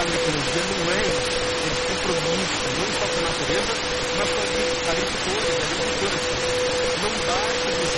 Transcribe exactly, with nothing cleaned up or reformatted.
agroecologia não é esse compromisso, não só com a natureza, mas com os agricultores, agricultoras. Não basta